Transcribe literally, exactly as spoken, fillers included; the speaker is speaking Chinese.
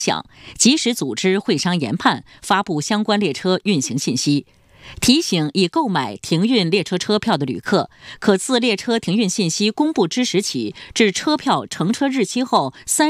响，及时组织会商研判，发布相关列车运行信息。提醒已购买停运列车车票的旅客，可自列车停运信息公布之时起至车票乘车日期后三